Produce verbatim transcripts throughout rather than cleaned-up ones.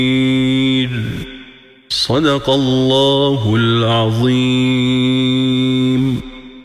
Sadakallahul azim.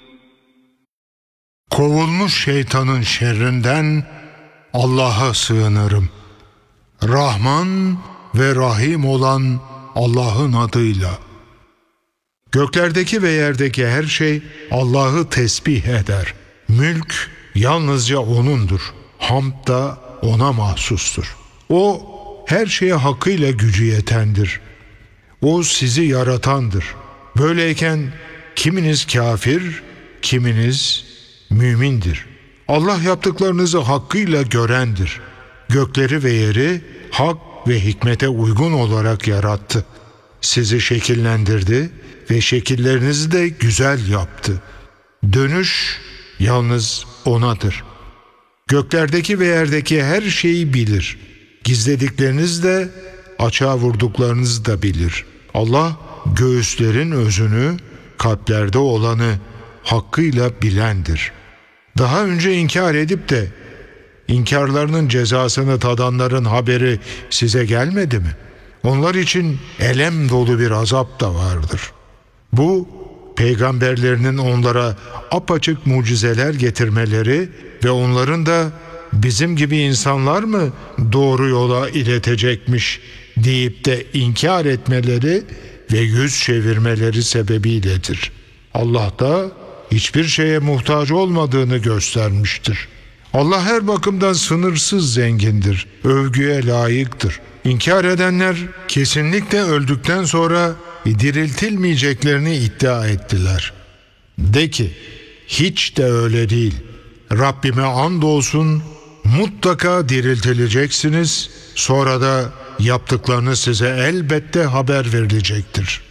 Kovulmuş şeytanın şerrinden Allah'a sığınırım. Rahman ve Rahim olan Allah'ın adıyla. Göklerdeki ve yerdeki her şey Allah'ı tesbih eder. Mülk yalnızca O'nundur. Hamd da O'na mahsustur. O her şeye hakkıyla gücü yetendir. O sizi yaratandır. Böyleyken kiminiz kafir, kiminiz mümindir. Allah yaptıklarınızı hakkıyla görendir. Gökleri ve yeri hak ve hikmete uygun olarak yarattı. Sizi şekillendirdi ve şekillerinizi de güzel yaptı. Dönüş yalnız O'nadır. Göklerdeki ve yerdeki her şeyi bilir. Gizledikleriniz de açığa vurduklarınızı da bilir. Allah göğüslerin özünü, kalplerde olanı hakkıyla bilendir. Daha önce inkar edip de inkarlarının cezasını tadanların haberi size gelmedi mi? Onlar için elem dolu bir azap da vardır. Bu, peygamberlerinin onlara apaçık mucizeler getirmeleri ve onların da bizim gibi insanlar mı doğru yola iletecekmiş deyip de inkar etmeleri ve yüz çevirmeleri sebebiyledir. Allah da hiçbir şeye muhtaç olmadığını göstermiştir. Allah her bakımdan sınırsız zengindir, övgüye layıktır. İnkar edenler kesinlikle öldükten sonra diriltilmeyeceklerini iddia ettiler. De ki, hiç de öyle değil. Rabbime andolsun, mutlaka diriltileceksiniz, sonra da yaptıklarınız size elbette haber verilecektir.